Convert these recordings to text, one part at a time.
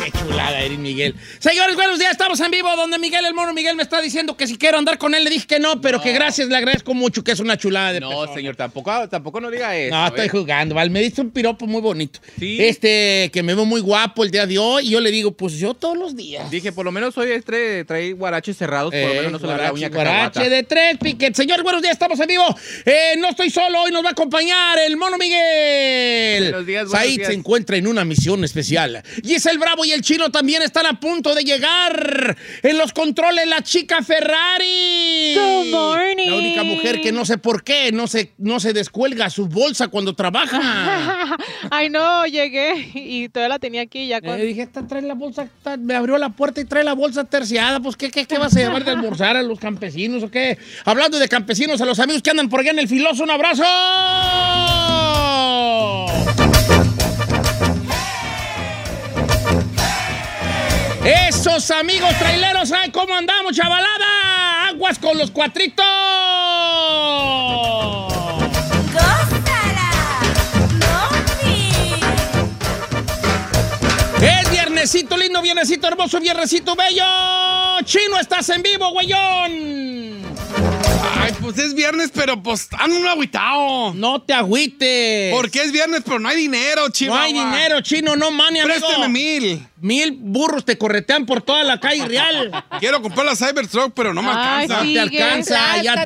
Qué chulada eres, Miguel. Señores, buenos días. Estamos en vivo donde Miguel, el mono Miguel, me está diciendo que si quiero andar con él. Le dije que no, pero que gracias, le agradezco mucho, que es una chulada de persona. No, señor, tampoco no diga eso. No, estoy jugando, ¿vale? Me diste un piropo muy bonito. Sí. Que me veo muy guapo el día de hoy. Y yo le digo, pues yo todos los días. Dije, por lo menos hoy trae guaraches cerrados, por lo menos no se le ve la uña cacahuata. Guarache de 3 piquetes. Señores, buenos días, estamos en vivo. No estoy solo, hoy nos va a acompañar el mono Miguel. Buenos días, Said se encuentra en una misión especial. Y es el Bravo y el Chino también están a punto de llegar. En los controles, la chica Ferrari. Good morning. La única mujer que no sé por qué no se descuelga su bolsa cuando trabaja. Ay, no, llegué y todavía la tenía aquí ya. Dije, trae la bolsa, me abrió la puerta y trae la bolsa terciada. Pues, ¿qué vas a llevar de almorzar a los campesinos o qué? Hablando de campesinos, a los amigos que andan por allá en el Filoso, un abrazo. Esos amigos traileros, ¿saben cómo andamos, chavalada? Aguas con los cuatritos. Es viernesito lindo, viernesito hermoso, viernesito bello. Chino, estás en vivo, güeyón. Ay, pues es viernes, pero pues ando un agüitao. No te agüites. Porque es viernes, pero no hay dinero, Chino. No hay dinero, Chino, no money, amigo. Présteme 1,000. 1,000 burros te corretean por toda la calle real. Quiero comprar la Cybertruck, pero no me alcanza. No te alcanza, ya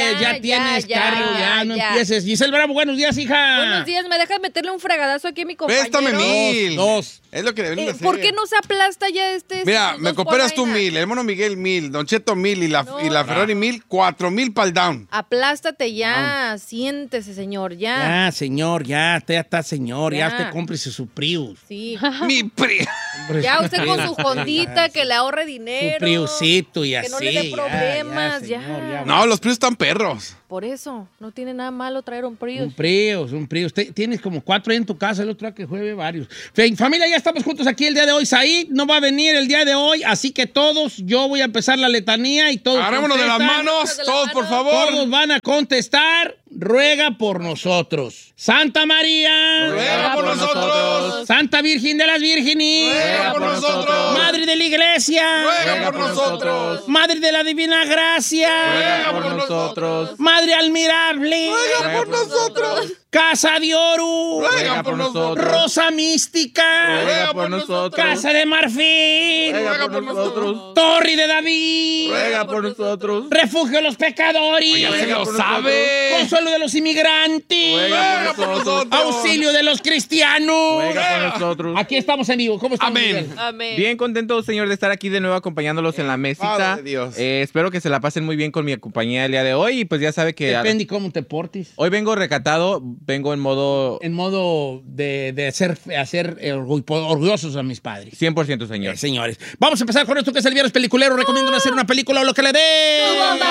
tienes carro, ya no empieces. Giselle Bravo, buenos días, hija. Buenos días, ¿me dejas meterle un fregadazo aquí a mi compañero? Préstame 1,000. Dos. Es lo que deben hacer. ¿Por qué no se aplasta ya este? Mira, estos me dos cooperas tú polainas? 1,000, el mono Miguel 1,000, Don Cheto 1,000 y la Ferrari 1,000, 4,000 para el down. Aplástate ya, siéntese, señor, ya. Ya, señor, ya está, señor. Ya Ya. usted cómprese su Prius. Sí. Mi pri. Ya usted con su Hondita, que le ahorre dinero. Su Priusito y así. Que no le dé problemas, ya. señor, No, los Prius están perros. Por eso, no tiene nada malo traer un Prius. Un Prius. Tienes como 4 ahí en tu casa, el otro día que juegue varios. Familia, ya estamos juntos aquí el día de hoy. Said no va a venir el día de hoy, así que todos, yo voy a empezar la letanía y todos Agarrémonos de las contestan. manos, todos, por favor. Todos van a contestar. Ruega por nosotros. Santa María. Ruega por nosotros. Santa Virgen de las Vírgenes. Ruega por nosotros. Madre de la Iglesia. Ruega por nosotros. Madre de la Divina Gracia. Ruega por nosotros. Madre admirable. Ruega por nosotros. Casa de Oro. Ruega por nosotros. Rosa Mística. Ruega por nosotros. Casa de Marfil. Ruega por nosotros. Torre de David. Ruega por nosotros. Refugio de los pecadores. Ya se lo sabe. Consuelo de los inmigrantes. Ruega por nosotros. Auxilio de los cristianos. Ruega por nosotros. Aquí estamos en vivo. ¿Cómo estamos? Amén. Miguel? Amén. Bien contento, señor, de estar aquí de nuevo acompañándolos en la mesita. Padre de Dios. Espero que se la pasen muy bien con mi compañía el día de hoy. Y pues ya sabe que Depende cómo te portes. hoy vengo recatado, vengo en modo En modo de hacer orgullosos a mis padres. 100%, señor. Señores, vamos a empezar con esto que es el viernes peliculero. Recomiendo hacer una película o lo que le dé.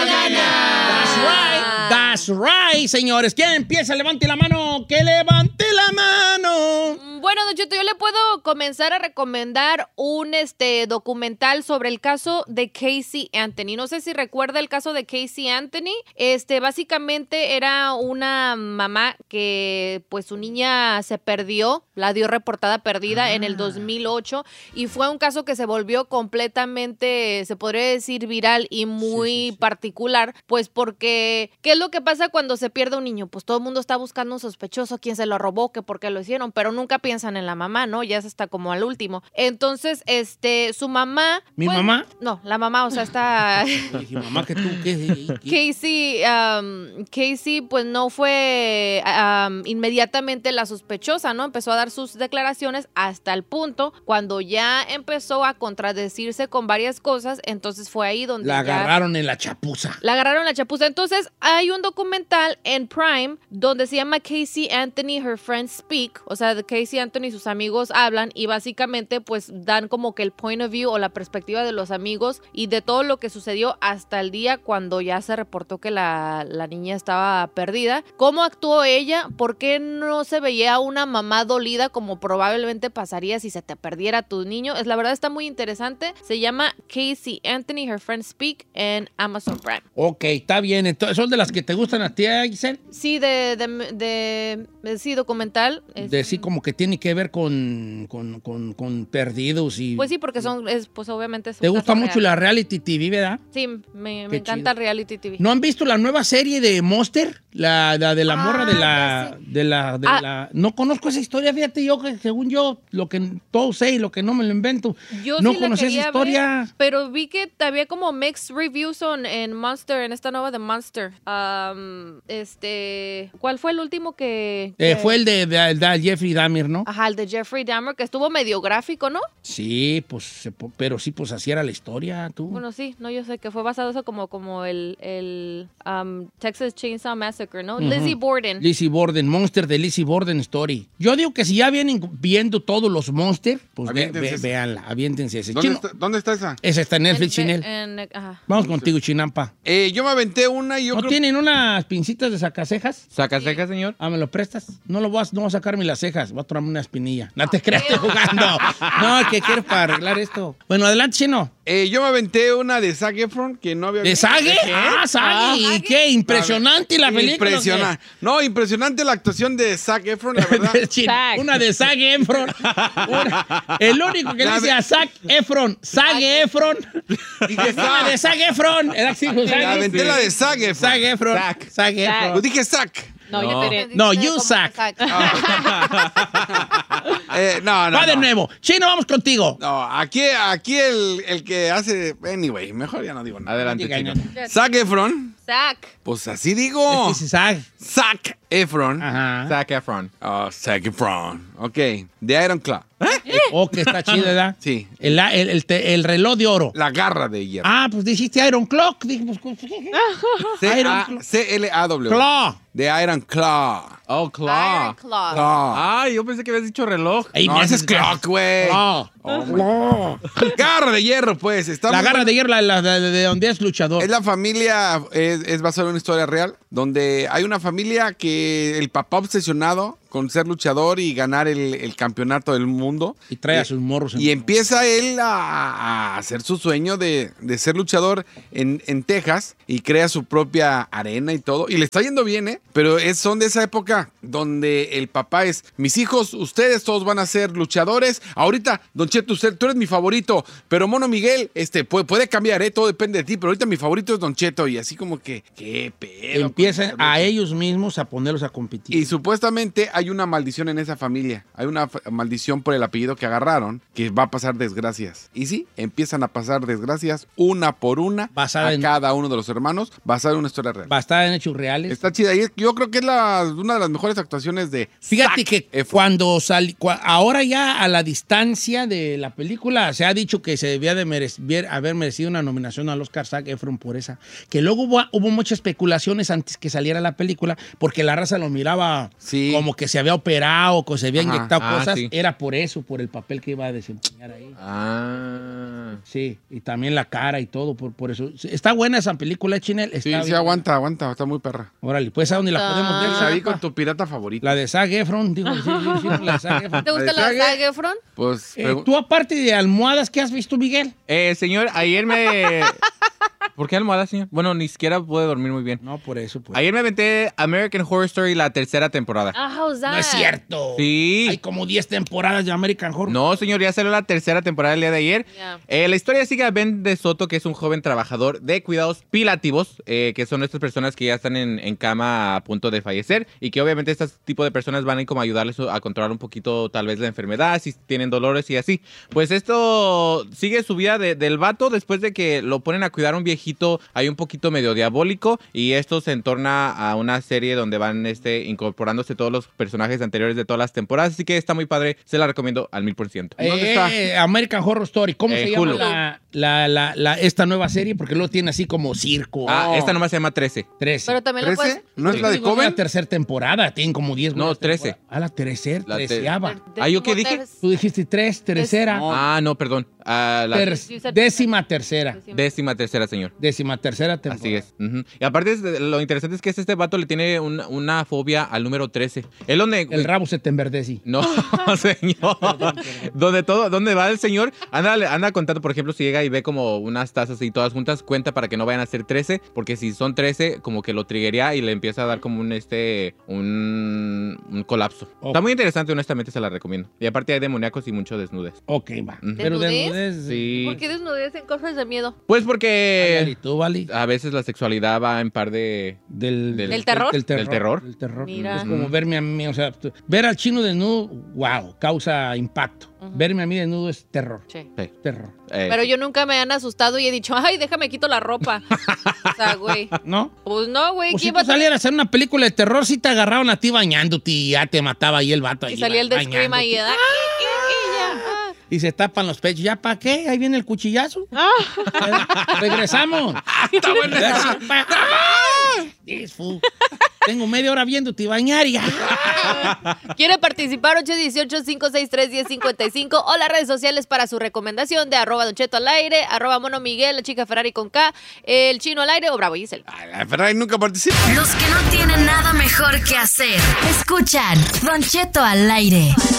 That's right, señores. ¿Quién empieza? Levante la mano. Que levante la mano. Bueno, Don Cheto, yo le puedo comenzar a recomendar un documental sobre el caso de Casey Anthony. No sé si recuerda el caso de Casey Anthony. Básicamente era una mamá que pues su niña se perdió, la dio reportada perdida en el 2008 y fue un caso que se volvió completamente, se podría decir, viral y muy particular, pues porque ¿qué es lo que pasa cuando se pierde un niño? Pues todo el mundo está buscando un sospechoso, quién se lo robó, que por qué lo hicieron, pero nunca piensan en la mamá, ¿no? Ya es hasta como al último. Entonces, su mamá... ¿Mi pues, mamá? No, la mamá, o sea, está... Dije, mamá, que tú, ¿qué? Casey, pues no fue inmediatamente la sospechosa, ¿no? Empezó a dar sus declaraciones hasta el punto cuando ya empezó a contradecirse con varias cosas, entonces fue ahí donde La ya agarraron en la chapuza. la agarraron en la chapuza. Entonces, hay un documental en Prime donde se llama Casey Anthony, Her Friends Speak. O sea, Casey Anthony y sus amigos hablan y básicamente pues dan como que el point of view o la perspectiva de los amigos y de todo lo que sucedió hasta el día cuando ya se reportó que la niña estaba perdida. Cómo actuó ella historia, ¿por qué no se veía una mamá dolida como probablemente pasaría si se te perdiera tu niño? La verdad está muy interesante. Se llama Casey Anthony, Her Friends Speak en Amazon Prime. Ok, está bien. Entonces, ¿son de las que te gustan a ti, Giselle? Sí, sí, documental. Sí, como que tiene que ver con perdidos y... Pues sí, porque pues obviamente... ¿Te gusta mucho la reality TV, verdad? Sí, me Qué encanta chido. reality TV. ¿No han visto la nueva serie de Monster? La de la morra de ya sé. la... No conozco esa historia, fíjate, yo que según yo, lo que todo sé y lo que no me lo invento. Yo no sí la conocí esa quería historia. ver, pero vi que había como mixed reviews en Monster, en esta nueva de Monster. ¿Cuál fue el último que Fue el de Jeffrey Dahmer, ¿no? Ajá, el de Jeffrey Dahmer, que estuvo medio gráfico, ¿no? Sí, pues, pero sí, pues así era la historia, tú. Bueno, sí, no, yo sé que fue basado eso como el Texas Chainsaw Massacre, ¿no? Lizzie Borden. Lizzie Borden, Monster de Lizzie Borden Story. Yo digo que si ya vienen viendo todos los Monster, pues véanla, aviéntense ese. ¿Dónde está esa? Esa está en Netflix, Chinel. Ajá. Vamos contigo, Chinampa. Yo me aventé una y yo ¿No creo tienen unas pincitas de sacacejas? ¿Sacas cejas, señor? ¿Me lo prestas? No voy a sacarme las cejas, voy a tomarme una espinilla. No te creas, estoy jugando. No, que quiero para arreglar esto. Bueno, adelante, Chino. Yo me aventé una de Zac Efron que no había ¿De visto. Sague? Sague. ¿Y qué? Impresionante la película. Impresionante. No, impresionante la actuación de Zac Efron, la verdad. Una de Zac Efron. El único que dice a Zac Efron. Zac Efron. Dije, una de Zac Efron. Era así, La aventé la de Zac Efron. Zac Efron. Zac Efron. Pues dije Zac. No, yo tenía. No, you Zac. No. Va de nuevo. Chino, vamos contigo. No, aquí el que hace... Anyway, mejor ya no digo nada. Adelante, Chino. Zac Efron. Zac. Pues así digo. Dice Zac. Zac Efron. Ajá. Zac Efron. Zac Efron. Ok. De Iron Claw. Oh, que está chido, ¿verdad? Sí. El reloj de oro. La garra de hierro. Ah, pues dijiste Iron Clock. Dije, pues, C-L-A-W. Claw. De Iron Claw. Oh, Claw. Iron Claw. Claw. Ay, yo pensé que habías dicho reloj. Ey, No, ese es Clock, güey. Claw. Garra de hierro, pues. Está La muy garra buena. de hierro, de donde es luchador. Es la familia, es basada en una historia real, donde hay una familia que el papá obsesionado con ser luchador y ganar el campeonato del mundo. Y trae a sus morros. Y empieza él a hacer su sueño de ser luchador en Texas y crea su propia arena y todo. Y le está yendo bien, ¿eh? Pero son de esa época donde el papá es, mis hijos, ustedes todos van a ser luchadores. Ahorita, Don Cheto, tú eres mi favorito, pero Mono Miguel, puede cambiar, ¿eh? Todo depende de ti, pero ahorita mi favorito es Don Cheto. Y así como que, qué pedo. Empiezan a ellos mismos a ponerlos a competir. Y supuestamente hay una maldición en esa familia. Hay una maldición por el apellido que agarraron que va a pasar desgracias. Y sí, empiezan a pasar desgracias una por una Basada en- cada uno de los hermanos, basada en una historia real. Basada en hechos reales. Está chida. Y yo creo que es una de las mejores actuaciones de Fíjate Zac que Efron. ahora ya a la distancia de la película se ha dicho que se debía de haber merecido una nominación al Oscar Zac Efron por esa. Que luego hubo muchas especulaciones antes que saliera la película porque la raza lo miraba Sí. como que se había operado, que se había Ajá. inyectado cosas. Sí. Era por eso, por el papel que iba a desempeñar ahí. Ah. Sí, y también la cara y todo, por eso. Está buena esa película, Chinel. Sí, Está sí, bien. aguanta, está muy perra. Órale, pues a dónde la podemos ver. Ahí Zapa? con tu pirata favorito. La de Zac Efron, digo, sí, la de Zac Efron. ¿Te gusta la de Zac Efron? Pues, Tú, aparte de almohadas, ¿qué has visto, Miguel? Señor, ayer me... ¿Por qué almohada, señor? Bueno, ni siquiera pude dormir muy bien. No, por eso, pues. Ayer me aventé American Horror Story la tercera temporada. How's that? No es cierto. Sí. Hay como 10 temporadas de American Horror. No, señor, ya salió la tercera temporada el día de ayer. Yeah. La historia sigue a Ben de Soto, que es un joven trabajador de cuidados pilativos, que son estas personas que ya están en cama a punto de fallecer y que obviamente este tipo de personas van a ir como a ayudarles a controlar un poquito tal vez la enfermedad, si tienen dolores y así. Pues esto sigue su vida del vato después de que lo ponen a cuidar a un viejito, hay un poquito medio diabólico y esto se entorna a una serie donde van incorporándose todos los personajes anteriores de todas las temporadas, así que está muy padre, se la recomiendo al 1000%. ¿Dónde está? American Horror Story. ¿Cómo se llama Hulu. esta nueva serie, porque luego tiene así como circo. Esta nomás se llama 13. 13. Pero también lo puedes... ¿13? ¿No es la de Digo, Coven? la tercera temporada, tienen como 10. No, 13. La treceava. ¿Yo qué dije? Tú dijiste 3, tercera. No, perdón. La Décima tercera. 13ª, señor. 13ª temporada. Así es. Ujú. Y aparte, lo interesante es que este vato le tiene una fobia al número 13. Él donde... El rabo se te enverdece. No, señor. Donde va el señor, anda contando, por ejemplo, si llega y ve como unas tazas y todas juntas, cuenta para que no vayan a ser 13, porque si son 13, como que lo triggería y le empieza a dar como un colapso. Okay. Está muy interesante, honestamente se la recomiendo. Y aparte hay demoníacos y mucho desnudes. Ok, va. Ujú. Pero ¿Desnudez? Sí. ¿Por qué desnudez en cosas de miedo? Pues ¿Y porque tú, Vali? a veces la sexualidad va en par de... ¿Del terror? Del terror. ¿Del terror? Del terror. Mira. Es como verme a mí, o sea, ver al chino desnudo, wow, causa impacto. Verme a mí desnudo es terror. Sí. Sí. Terror. Pero yo nunca me han asustado y he dicho, ay, déjame quito la ropa. O sea, güey. ¿No? Pues no, güey. O si ¿Quién tú va a salieras a hacer una película de terror, si te agarraban a ti bañándote y ya te mataba ahí el vato. Y ahí salía el de Scream ahí. bañándote. Ya. Y se tapan los pechos. ¿Ya para qué? Ahí viene el cuchillazo. Regresamos. Está buena. Tengo media hora viéndote bañar y ya. ¿Quiere participar? 818-563-1055 o las redes sociales para su recomendación de @Don Cheto al aire, @Mono Miguel, la chica Ferrari con K, el chino al aire o Bravo Giselle. La Ferrari nunca participa. Los que no tienen nada mejor que hacer. Escuchan Don Cheto al aire.